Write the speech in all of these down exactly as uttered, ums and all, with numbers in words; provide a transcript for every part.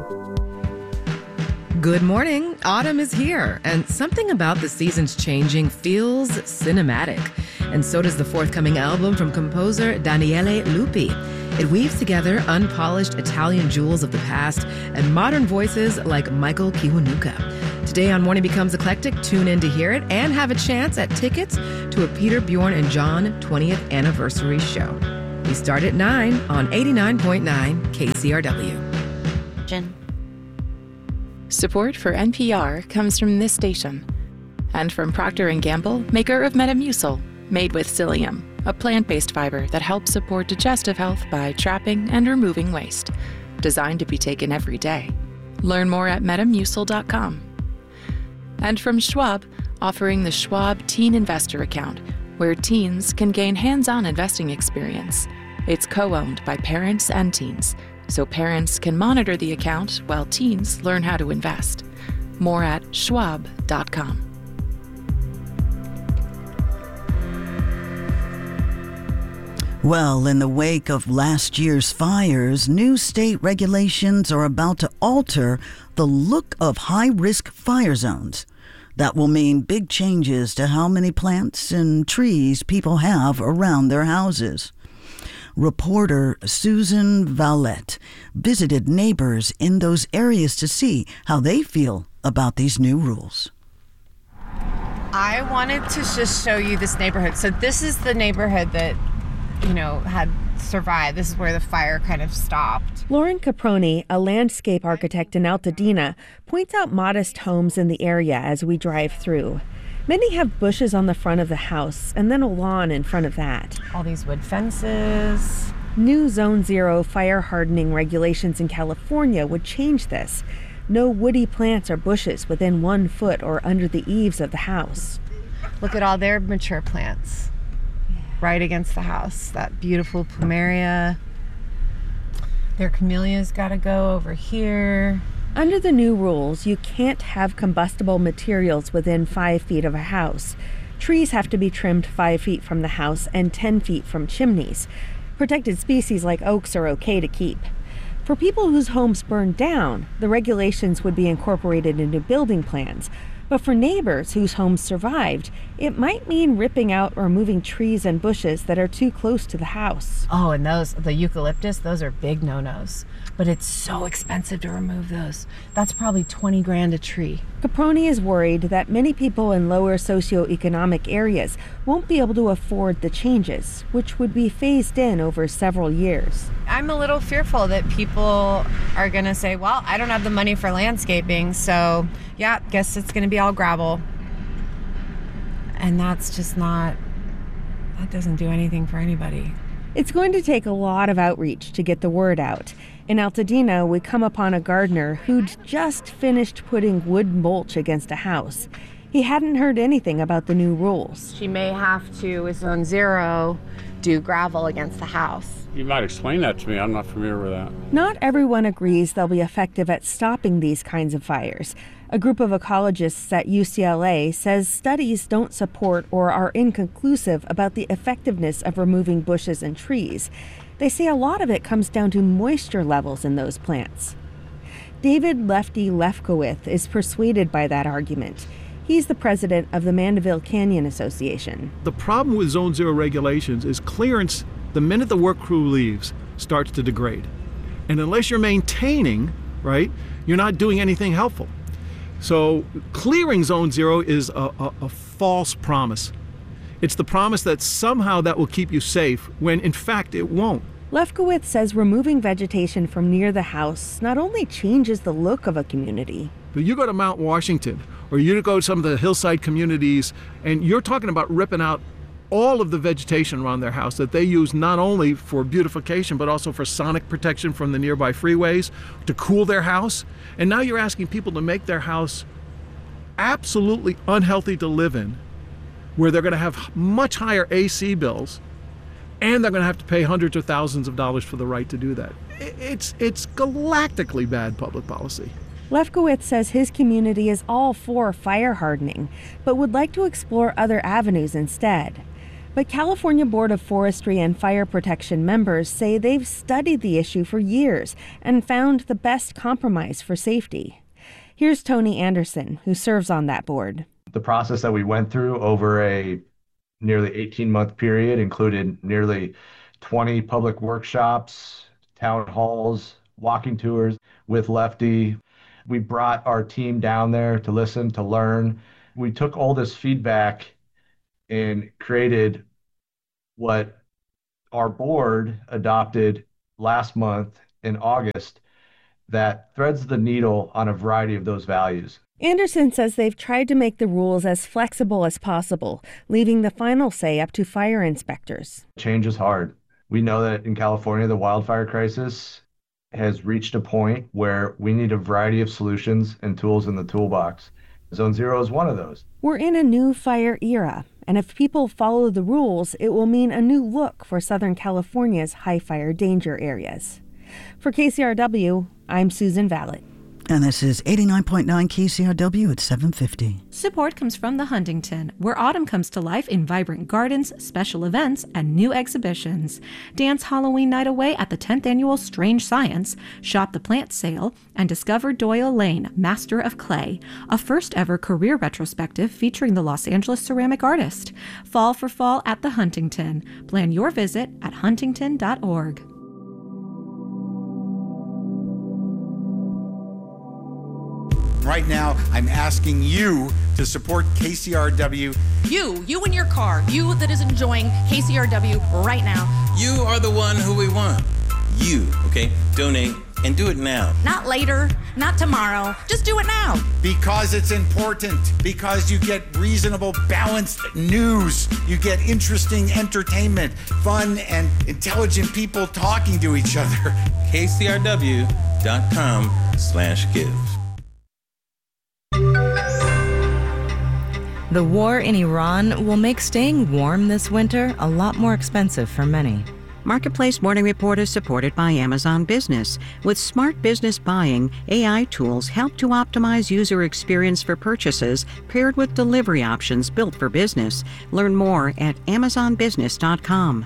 Good morning. Autumn is here, and something about the seasons changing feels cinematic. And so does the forthcoming album from composer Daniele Lupi. It weaves together unpolished Italian jewels of the past and modern voices like Michael Kiwanuka. Today on Morning Becomes Eclectic, tune in to hear it and have a chance at tickets to a Peter, Bjorn, and John twentieth anniversary show. We start at nine on eighty-nine point nine K C R W. Jen. Support for N P R comes from this station and from Procter and Gamble, maker of Metamucil, made with psyllium, a plant-based fiber that helps support digestive health by trapping and removing waste. Designed to be taken every day. Learn more at metamucil dot com. And from Schwab, offering the Schwab Teen Investor Account, where teens can gain hands-on investing experience. It's co-owned by parents and teens, so parents can monitor the account while teens learn how to invest. More at schwab dot com. Well, in the wake of last year's fires, new state regulations are about to alter the look of high-risk fire zones. That will mean big changes to how many plants and trees people have around their houses. Reporter Susan Valette visited neighbors in those areas to see how they feel about these new rules. I wanted to just show you this neighborhood. So this is the neighborhood that, you know, had survived. This is where the fire kind of stopped. Lauren Caproni, a landscape architect in Altadena, points out modest homes in the area as we drive through. Many have bushes on the front of the house and then a lawn in front of that. All these wood fences. New Zone Zero fire hardening regulations in California would change this. No woody plants or bushes within one foot or under the eaves of the house. Look at all their mature plants right against the house. That beautiful plumeria. Their camellias gotta go over here. Under the new rules, you can't have combustible materials within five feet of a house. Trees have to be trimmed five feet from the house and ten feet from chimneys. Protected species like oaks are okay to keep. For people whose homes burned down, the regulations would be incorporated into building plans. But for neighbors whose homes survived, it might mean ripping out or moving trees and bushes that are too close to the house. Oh, and those, the eucalyptus, those are big no-nos. But it's so expensive to remove those. That's probably twenty grand a tree. Caproni is worried that many people in lower socioeconomic areas won't be able to afford the changes, which would be phased in over several years. I'm a little fearful that people are going to say, well, I don't have the money for landscaping, so yeah, guess it's going to be all gravel. And that's just not, that doesn't do anything for anybody. It's going to take a lot of outreach to get the word out. In Altadena, we come upon a gardener who'd just finished putting wood mulch against a house. He hadn't heard anything about the new rules. She may have to, with Zone Zero, do gravel against the house. You might explain that to me. I'm not familiar with that. Not everyone agrees they'll be effective at stopping these kinds of fires. A group of ecologists at U C L A says studies don't support or are inconclusive about the effectiveness of removing bushes and trees. They say a lot of it comes down to moisture levels in those plants. David Lefty Lefkowitz is persuaded by that argument. He's the president of the Mandeville Canyon Association. The problem with Zone Zero regulations is clearance, the minute the work crew leaves, starts to degrade. And unless you're maintaining, right, you're not doing anything helpful. So clearing Zone Zero is a, a, a false promise. It's the promise that somehow that will keep you safe, when in fact it won't. Lefkowitz says removing vegetation from near the house not only changes the look of a community. But you go to Mount Washington, or you go to some of the hillside communities, and you're talking about ripping out all of the vegetation around their house that they use not only for beautification, but also for sonic protection from the nearby freeways, to cool their house. And now you're asking people to make their house absolutely unhealthy to live in, where they're going to have much higher A C bills, and they're going to have to pay hundreds of thousands of dollars for the right to do that. It's, it's galactically bad public policy. Lefkowitz says his community is all for fire hardening, but would like to explore other avenues instead. But California Board of Forestry and Fire Protection members say they've studied the issue for years and found the best compromise for safety. Here's Tony Anderson, who serves on that board. The process that we went through over a nearly eighteen-month period included nearly twenty public workshops, town halls, walking tours with Lefty. We brought our team down there to listen, to learn. We took all this feedback and created what our board adopted last month in August that threads the needle on a variety of those values. Anderson says they've tried to make the rules as flexible as possible, leaving the final say up to fire inspectors. Change is hard. We know that in California, the wildfire crisis has reached a point where we need a variety of solutions and tools in the toolbox. Zone Zero is one of those. We're in a new fire era, and if people follow the rules, it will mean a new look for Southern California's high fire danger areas. For K C R W, I'm Susan Vallet. And this is eighty-nine point nine K C R W at seven fifty. Support comes from the Huntington, where autumn comes to life in vibrant gardens, special events, and new exhibitions. Dance Halloween night away at the tenth Annual Strange Science, shop the plant sale, and discover Doyle Lane, Master of Clay, a first-ever career retrospective featuring the Los Angeles ceramic artist. Fall for fall at the Huntington. Plan your visit at huntington dot org. Right now, I'm asking you to support K C R W. You, you in your car, you that is enjoying K C R W right now. You are the one who we want. You, okay? Donate and do it now. Not later, not tomorrow. Just do it now. Because it's important. Because you get reasonable, balanced news. You get interesting entertainment, fun, and intelligent people talking to each other. K C R W dot com slash give. The war in Iran will make staying warm this winter a lot more expensive for many. Marketplace Morning Report is supported by Amazon Business. With smart business buying, A I tools help to optimize user experience for purchases paired with delivery options built for business. Learn more at amazon business dot com.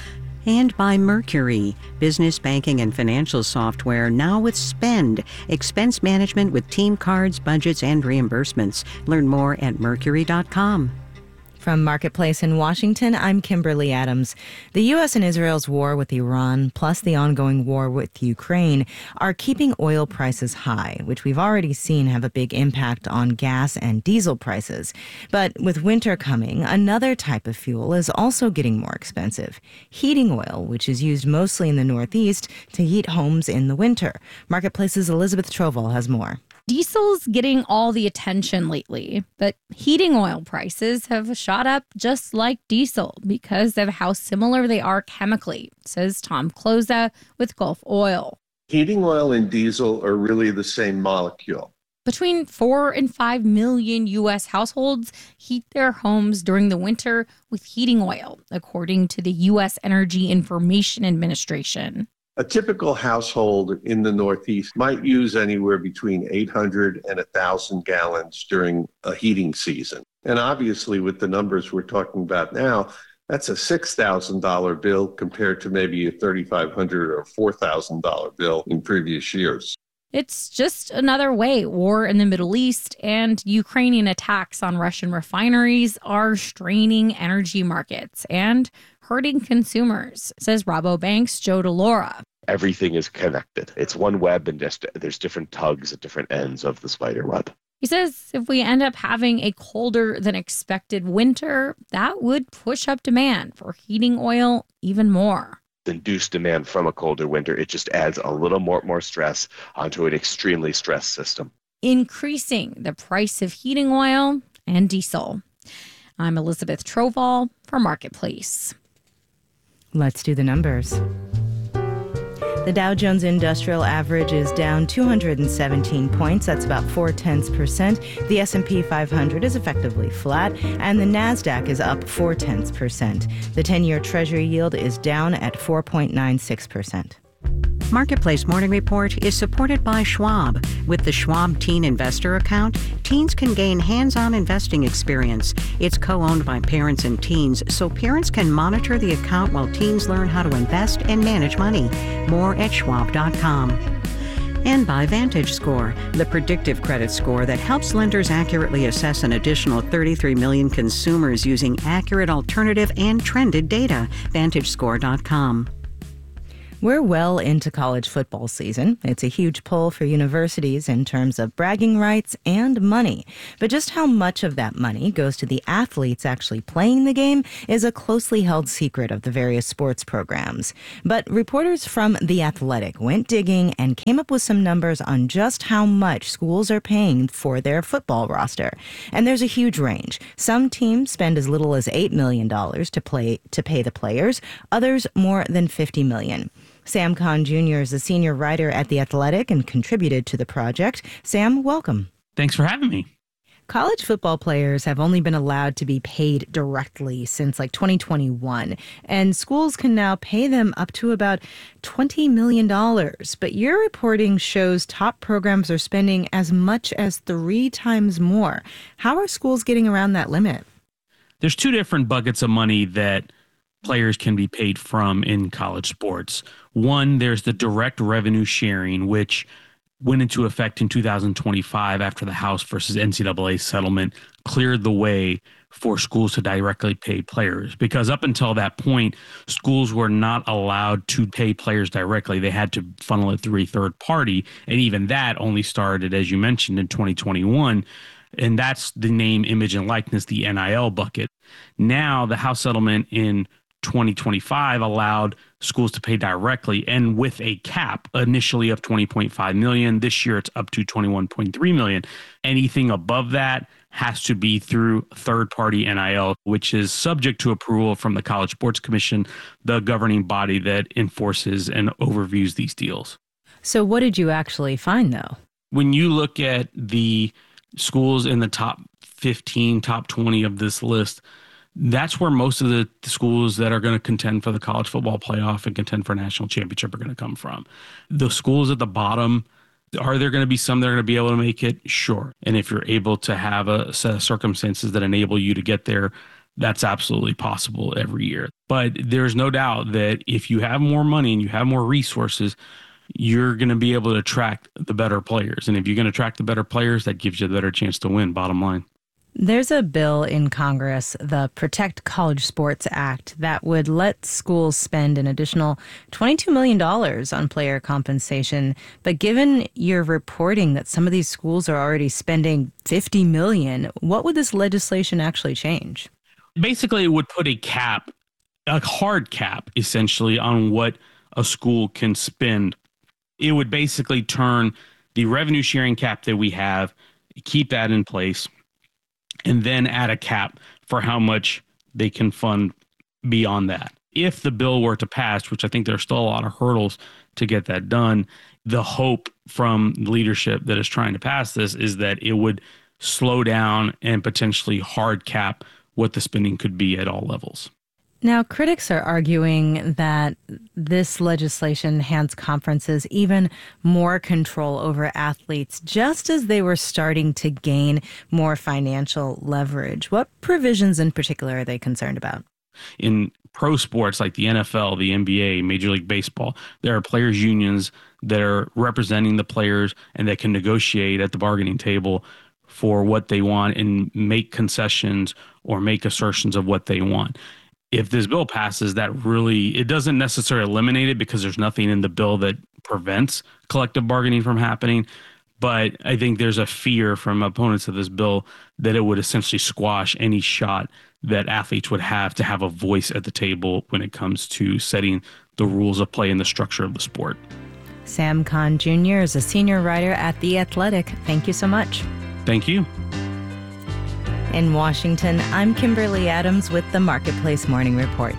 And by Mercury, business banking and financial software now with Spend, expense management with team cards, budgets, and reimbursements. Learn more at mercury dot com. From Marketplace in Washington, I'm Kimberly Adams. The U S and Israel's war with Iran, plus the ongoing war with Ukraine, are keeping oil prices high, which we've already seen have a big impact on gas and diesel prices. But with winter coming, another type of fuel is also getting more expensive. Heating oil, which is used mostly in the Northeast to heat homes in the winter. Marketplace's Elizabeth Troval has more. Diesel's getting all the attention lately, but heating oil prices have shot up just like diesel because of how similar they are chemically, says Tom Cloza with Gulf Oil. Heating oil and diesel are really the same molecule. Between four and five million U S households heat their homes during the winter with heating oil, according to the U S Energy Information Administration. A typical household in the Northeast might use anywhere between eight hundred and one thousand gallons during a heating season. And obviously, with the numbers we're talking about now, that's a six thousand dollars bill compared to maybe a three thousand five hundred dollars or four thousand dollars bill in previous years. It's just another way war in the Middle East and Ukrainian attacks on Russian refineries are straining energy markets and hurting consumers, says Rabobank's Joe DeLaura. Everything is connected. It's one web, and just there's different tugs at different ends of the spider web. He says if we end up having a colder than expected winter, that would push up demand for heating oil even more. Induced demand from a colder winter, it just adds a little more, more stress onto an extremely stressed system, increasing the price of heating oil and diesel. I'm Elizabeth Troval for Marketplace. Let's do the numbers. The Dow Jones Industrial Average is down two hundred seventeen points. That's about four tenths percent. The S and P five hundred is effectively flat, and the NASDAQ is up four tenths percent. The ten-year Treasury yield is down at four point nine six percent. Marketplace Morning Report is supported by Schwab. With the Schwab Teen Investor Account, teens can gain hands-on investing experience. It's co-owned by parents and teens, so parents can monitor the account while teens learn how to invest and manage money. More at schwab dot com. And by VantageScore, the predictive credit score that helps lenders accurately assess an additional thirty-three million consumers using accurate alternative and trended data. vantage score dot com. We're well into college football season. It's a huge pull for universities in terms of bragging rights and money. But just how much of that money goes to the athletes actually playing the game is a closely held secret of the various sports programs. But reporters from The Athletic went digging and came up with some numbers on just how much schools are paying for their football roster. And there's a huge range. Some teams spend as little as eight million dollars to play to pay the players, others more than fifty million dollars. Sam Kahn Junior is a senior writer at The Athletic and contributed to the project. Sam, welcome. Thanks for having me. College football players have only been allowed to be paid directly since like twenty twenty-one, and schools can now pay them up to about twenty million dollars. But your reporting shows top programs are spending as much as three times more. How are schools getting around that limit? There's two different buckets of money that players can be paid from in college sports. One, there's the direct revenue sharing, which went into effect in two thousand twenty-five after the House versus N C double A settlement cleared the way for schools to directly pay players. Because up until that point, schools were not allowed to pay players directly. They had to funnel it through a third party. And even that only started, as you mentioned, in twenty twenty-one. And that's the name, image, and likeness, the N I L bucket. Now, the House settlement in twenty twenty-five allowed schools to pay directly and with a cap initially of twenty point five million dollars. This year it's up to twenty-one point three million dollars. Anything above that has to be through third-party N I L, which is subject to approval from the College Sports Commission, the governing body that enforces and overviews these deals. So what did you actually find, though? When you look at the schools in the top fifteen, top twenty of this list, that's where most of the schools that are going to contend for the college football playoff and contend for a national championship are going to come from. The schools at the bottom, are there going to be some that are going to be able to make it? Sure. And if you're able to have a set of circumstances that enable you to get there, that's absolutely possible every year. But there's no doubt that if you have more money and you have more resources, you're going to be able to attract the better players. And if you're going to attract the better players, that gives you a better chance to win, bottom line. There's a bill in Congress, the Protect College Sports Act, that would let schools spend an additional twenty-two million dollars on player compensation. But given your reporting that some of these schools are already spending fifty million dollars, what would this legislation actually change? Basically, it would put a cap, a hard cap, essentially, on what a school can spend. It would basically turn the revenue sharing cap that we have, keep that in place, and then add a cap for how much they can fund beyond that. If the bill were to pass, which I think there's still a lot of hurdles to get that done, the hope from leadership that is trying to pass this is that it would slow down and potentially hard cap what the spending could be at all levels. Now, critics are arguing that this legislation hands conferences even more control over athletes, just as they were starting to gain more financial leverage. What provisions in particular are they concerned about? In pro sports like the N F L, the N B A, Major League Baseball, there are players' unions that are representing the players and that can negotiate at the bargaining table for what they want and make concessions or make assertions of what they want. If this bill passes, that really, it doesn't necessarily eliminate it because there's nothing in the bill that prevents collective bargaining from happening. But I think there's a fear from opponents of this bill that it would essentially squash any shot that athletes would have to have a voice at the table when it comes to setting the rules of play and the structure of the sport. Sam Kahn Junior is a senior writer at The Athletic. Thank you so much. Thank you. In Washington, I'm Kimberly Adams with the Marketplace Morning Report.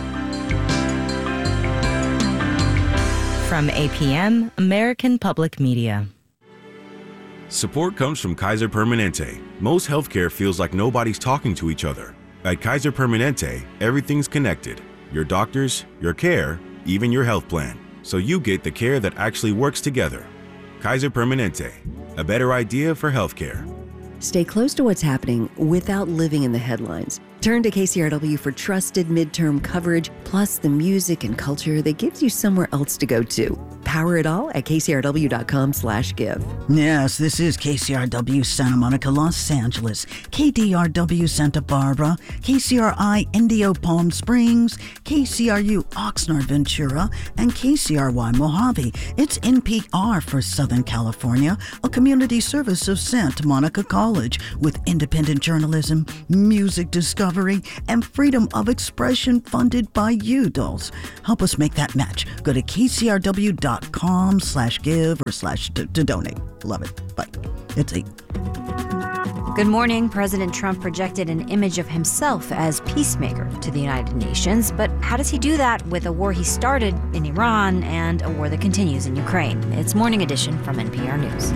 From A P M, American Public Media. Support comes from Kaiser Permanente. Most healthcare feels like nobody's talking to each other. At Kaiser Permanente, everything's connected. Your doctors, your care, even your health plan. so you get the care that actually works together. Kaiser Permanente, a better idea for healthcare. Stay close to what's happening without living in the headlines. Turn to K C R W for trusted midterm coverage, plus the music and culture that gives you somewhere else to go to. Power it all at kcrw.com slash give. Yes, this is K C R W Santa Monica, Los Angeles, K D R W Santa Barbara, K C R I Indio Palm Springs, K C R U Oxnard Ventura, and K C R Y Mojave. It's N P R for Southern California, a community service of Santa Monica College with independent journalism, music discovery, and freedom of expression funded by you, dolls. Help us make that match. Go to kcrw.com slash give or slash to, to donate. Love it. Bye. It's eight. Good morning. President Trump projected an image of himself as peacemaker to the United Nations, but how does he do that with a war he started in Iran and a war that continues in Ukraine? It's Morning Edition from N P R News.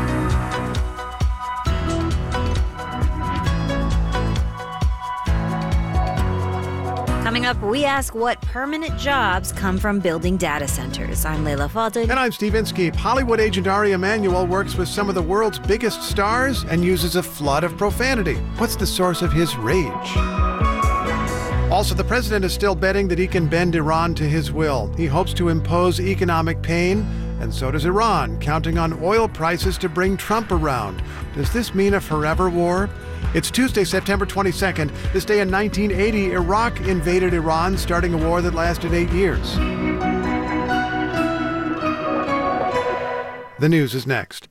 Coming up, we ask what permanent jobs come from building data centers. I'm Leila Fadel. And I'm Steve Inskeep. Hollywood agent Ari Emanuel works with some of the world's biggest stars and uses a flood of profanity. What's the source of his rage? Also, the president is still betting that he can bend Iran to his will. He hopes to impose economic pain, and so does Iran, counting on oil prices to bring Trump around. Does this mean a forever war? It's Tuesday, September twenty-second. This day in nineteen eighty, Iraq invaded Iran, starting a war that lasted eight years. The news is next.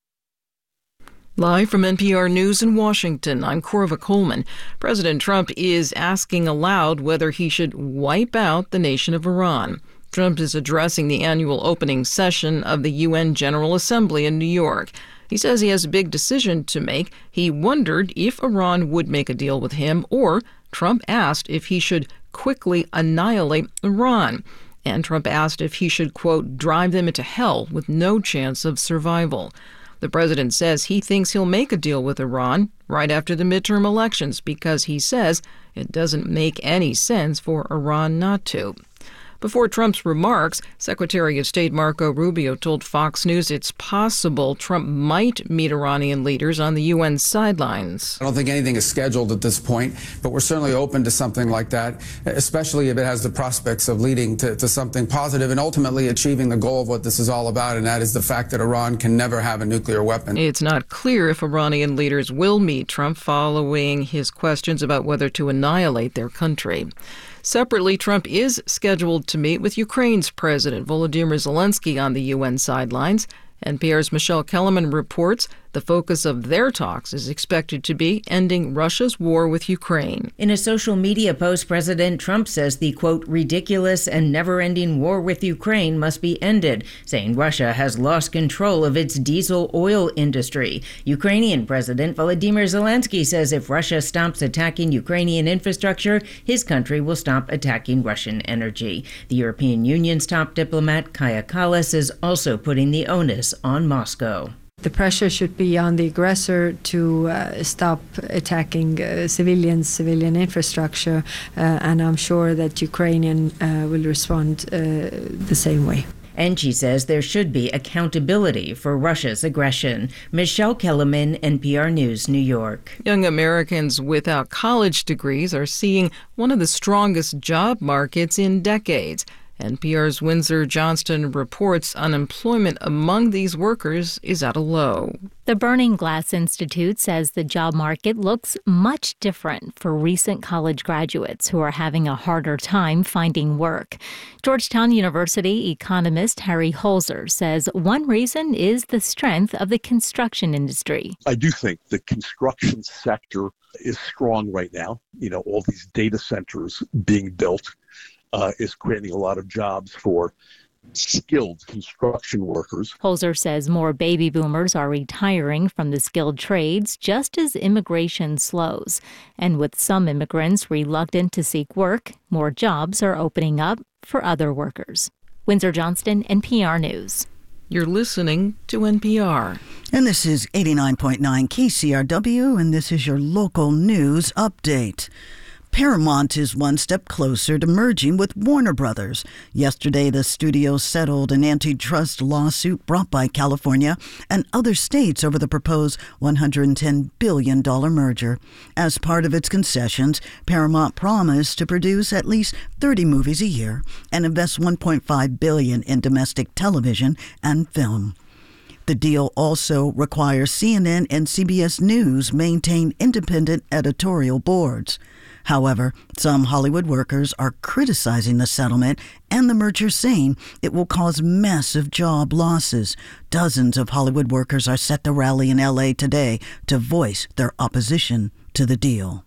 Live from N P R News in Washington, I'm Corva Coleman. President Trump is asking aloud whether he should wipe out the nation of Iran. Trump is addressing the annual opening session of the U N General Assembly in New York. He says he has a big decision to make. He wondered if Iran would make a deal with him, or Trump asked if he should quickly annihilate Iran. And Trump asked if he should, quote, drive them into hell with no chance of survival. The president says he thinks he'll make a deal with Iran right after the midterm elections because he says it doesn't make any sense for Iran not to. Before Trump's remarks, Secretary of State Marco Rubio told Fox News it's possible Trump might meet Iranian leaders on the U N sidelines. I don't think anything is scheduled at this point, but we're certainly open to something like that, especially if it has the prospects of leading to, to something positive and ultimately achieving the goal of what this is all about, and that is the fact that Iran can never have a nuclear weapon. It's not clear if Iranian leaders will meet Trump following his questions about whether to annihilate their country. Separately, Trump is scheduled to meet with Ukraine's President Volodymyr Zelensky on the U N sidelines. N P R's Michelle Kellerman reports the focus of their talks is expected to be ending Russia's war with Ukraine. In a social media post, President Trump says the, quote, ridiculous and never-ending war with Ukraine must be ended, saying Russia has lost control of its diesel oil industry. Ukrainian President Volodymyr Zelensky says if Russia stops attacking Ukrainian infrastructure, his country will stop attacking Russian energy. The European Union's top diplomat, Kaja Kallas, is also putting the onus on Moscow. The pressure should be on the aggressor to uh, stop attacking uh, civilians, civilian infrastructure, uh, and I'm sure that Ukrainian uh, will respond uh, the same way. And she says there should be accountability for Russia's aggression. Michelle Kellerman, N P R News, New York. Young Americans without college degrees are seeing one of the strongest job markets in decades. N P R's Windsor Johnston reports unemployment among these workers is at a low. The Burning Glass Institute says the job market looks much different for recent college graduates who are having a harder time finding work. Georgetown University economist Harry Holzer says one reason is the strength of the construction industry. I do think the construction sector is strong right now. You know, all these data centers being built Uh, is creating a lot of jobs for skilled construction workers. Holzer says more baby boomers are retiring from the skilled trades just as immigration slows. And with some immigrants reluctant to seek work, more jobs are opening up for other workers. Windsor Johnston, N P R News. You're listening to N P R. And this is eighty-nine point nine K C R W, and this is your local news update. Paramount is one step closer to merging with Warner Brothers. Yesterday, the studio settled an antitrust lawsuit brought by California and other states over the proposed one hundred ten billion dollars merger. As part of its concessions, Paramount promised to produce at least thirty movies a year and invest one point five billion dollars in domestic television and film. The deal also requires C N N and C B S News maintain independent editorial boards. However, some Hollywood workers are criticizing the settlement and the merger, saying it will cause massive job losses. Dozens of Hollywood workers are set to rally in L A today to voice their opposition to the deal.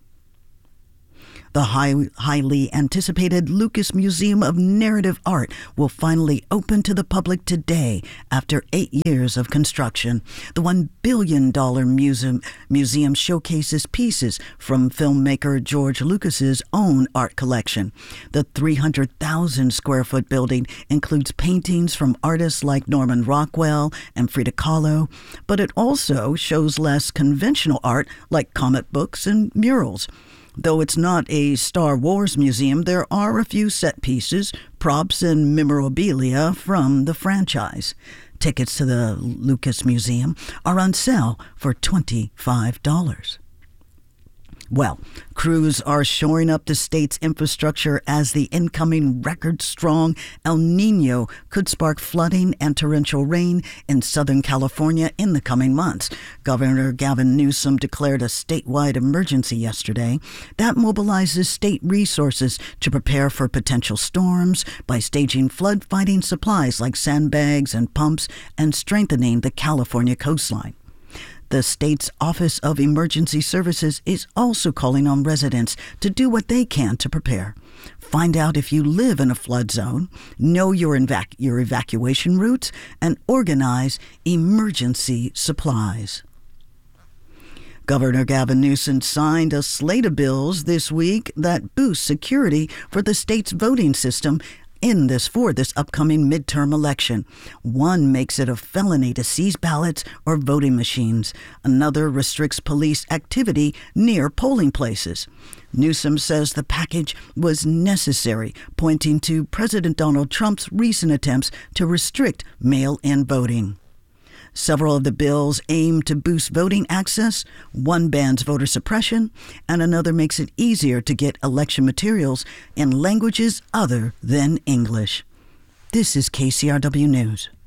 The high, highly anticipated Lucas Museum of Narrative Art will finally open to the public today after eight years of construction. The one billion dollars museum, museum showcases pieces from filmmaker George Lucas's own art collection. The three hundred thousand square foot building includes paintings from artists like Norman Rockwell and Frida Kahlo, but it also shows less conventional art like comic books and murals. Though it's not a Star Wars museum, there are a few set pieces, props, and memorabilia from the franchise. Tickets to the Lucas Museum are on sale for twenty-five dollars. Well, crews are shoring up the state's infrastructure as the incoming record-strong El Nino could spark flooding and torrential rain in Southern California in the coming months. Governor Gavin Newsom declared a statewide emergency yesterday that mobilizes state resources to prepare for potential storms by staging flood-fighting supplies like sandbags and pumps and strengthening the California coastline. The state's Office of Emergency Services is also calling on residents to do what they can to prepare. Find out if you live in a flood zone, know your, evac- your evacuation routes, and organize emergency supplies. Governor Gavin Newsom signed a slate of bills this week that boost security for the state's voting system in this for this upcoming midterm election. One makes it a felony to seize ballots or voting machines. Another restricts police activity near polling places. Newsom says the package was necessary, pointing to President Donald Trump's recent attempts to restrict mail-in voting. Several of the bills aim to boost voting access. One bans voter suppression, and another makes it easier to get election materials in languages other than English. This is K C R W News.